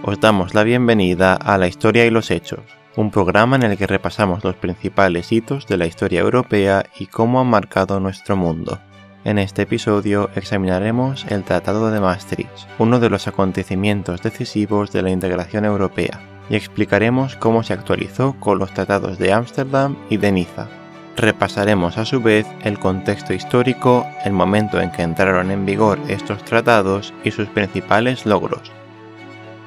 os damos la bienvenida a La Historia y los Hechos, un programa en el que repasamos los principales hitos de la historia europea y cómo han marcado nuestro mundo. En este episodio examinaremos el Tratado de Maastricht, uno de los acontecimientos decisivos de la integración europea, y explicaremos cómo se actualizó con los tratados de Ámsterdam y de Niza. Repasaremos a su vez el contexto histórico, el momento en que entraron en vigor estos tratados y sus principales logros,